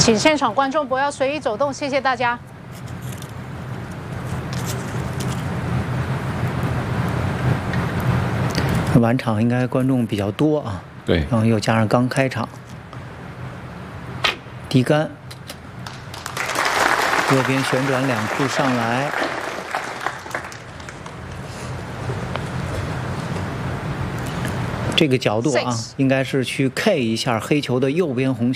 请现场观众不要随意走动，谢谢大家。 晚场应该观众比较多啊， 对， 然后又加上刚开场，低杆，右边旋转两库上来，这个角度啊，应该是去 K 一下黑球的右边红球。